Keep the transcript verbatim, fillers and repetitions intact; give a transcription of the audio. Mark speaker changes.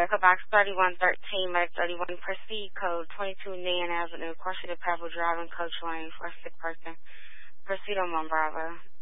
Speaker 1: Echo Box thirty-one thirteen, Medic thirty-one, proceed code twenty-two Nan Avenue, Crossing the Pebble, driving coach lane for a sick person. Proceed on one Bravo.